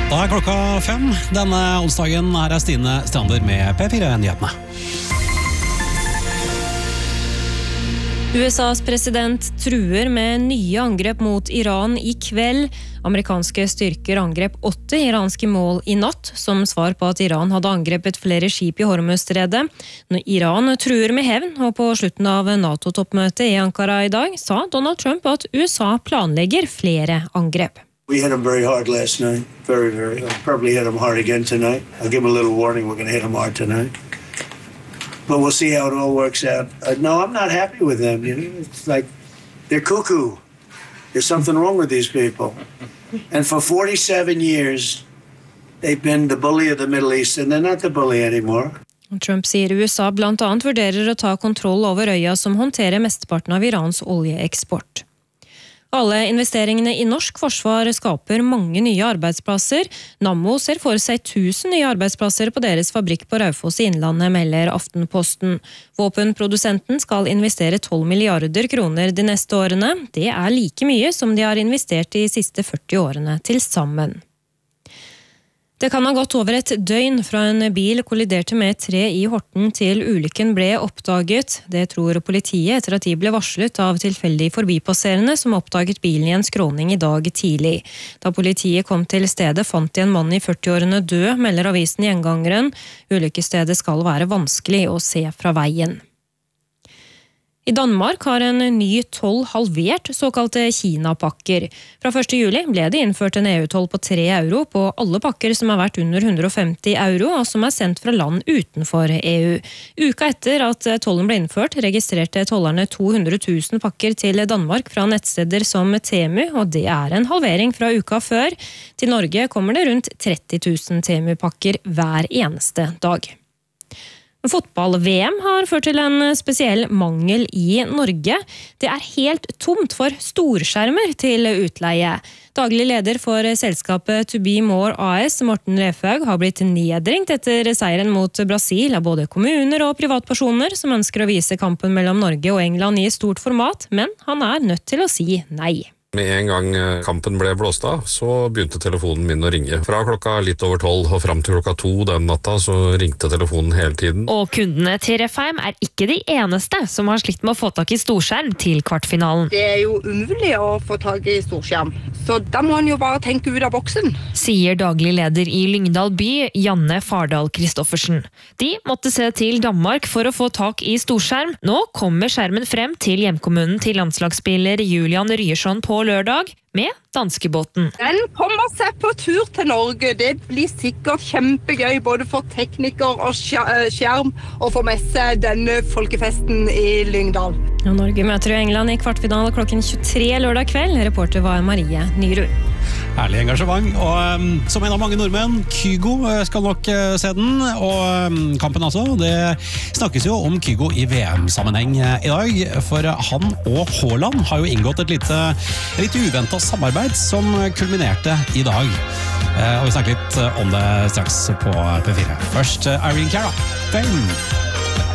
Da klokka 5. Denne onsdagen her Stine Strander med P4-nyhetene. USAs president truer med nye angrep mot Iran i kveld. Amerikanske styrker angrep 8 iranske mål i natt, som svar på at Iran hadde angrepet flere skip i Hormuzstredet. Når Iran truer med hevn, og på slutten av NATO-toppmøtet i Ankara i dag, sa Donald Trump at USA planlegger flere angrep. We hit them very hard last night. Very hard. Probably hit them hard again tonight. I'll give them a little warning. We're going to hit them hard tonight. But we'll see how it all works out. No, I'm not happy with them. You know, it's like they're cuckoo. There's something wrong with these people. And for 47 years, they've been the bully of the Middle East, and they're not the bully anymore. Trump sier USA blant annet vurderer å ta kontroll over øya som håndterer mesteparten av Irans oljeeksport. Alle investeringene i norsk forsvar skaper mange nye arbeidsplasser. Nammo ser for seg 1000 nye arbeidsplasser på deres fabrikk på Raufoss i Innlandet, melder Aftenposten. Våpenprodusenten skal investere 12 milliarder kroner de neste årene. Det er like mye som de har investert de siste 40 årene til sammen. Det kan ha gått over et døgn fra en bil kolliderte med et tre i Horten til ulykken ble oppdaget. Det tror politiet etter at de ble varslet av tilfeldig forbipasserende som oppdaget bilen i en skråning i dag tidlig. Da politiet kom til stedet fant de en mann i 40-årene død, melder avisen Gjengangeren. Ulykkesstedet skal være vanskelig å se fra veien. I Danmark har en ny toll halvert såkalte Kina-pakker. Fra 1. juli ble det innført en EU-toll på 3 euro på alle pakker som er verdt under 150 euro, og som er sendt fra land utenfor EU. Uka etter at tollen ble innført, registrerte tollerne 200 000 pakker til Danmark fra nettsteder som Temu, og det er en halvering fra uka før. Til Norge kommer det rundt 30 000 Temu-pakker hver eneste dag. Fotball-VM har ført til en spesiell mangel i Norge. Det er helt tomt for storskjermer til utleie. Daglig leder for selskapet To Be More AS, Morten Refhaug, har blitt nedringt etter seieren mot Brasil av både kommuner og privatpersoner som ønsker å vise kampen mellom Norge og England i stort format, men han er nødt til å si nei. Med en gang kampen ble blåst av, så begynte telefonen min å ringe. Fra klokka litt over 12 og frem til klokka 2 den natta, så ringte telefonen hele tiden. Og kundene til Refheim er ikke de eneste som har slitt med å få tak i storskjerm til kvartfinalen. Det er jo umulig å få tak i storskjerm, så da må han jo bare tenke ut av boksen. Sier daglig leder i Lyngdal by, Janne Fardal Kristoffersen. De måtte se til Danmark for å få tak i storskjerm. Nå kommer skjermen frem til hjemkommunen til landslagsspiller Julian Ryerson på lørdag med danskebåten. Den kommer seg på tur til Norge. Det blir sikkert kjempegøy både for tekniker og skjerm å få med seg denne folkefesten i Lyngdal. Norge møter England i kvartfinale klokken 23 lørdag kveld. Reporter var Marie Nyrud. Herlig engasjement, og som en av mange nordmenn, Kygo skal nok se den, og kampen altså, det snakkes jo om Kygo i VM-sammenheng i dag, for han og Haaland har jo inngått et litt uventet samarbeid som kulminerte i dag. Og vi snakker litt om det straks på P4. Først Irene Cara, Fame.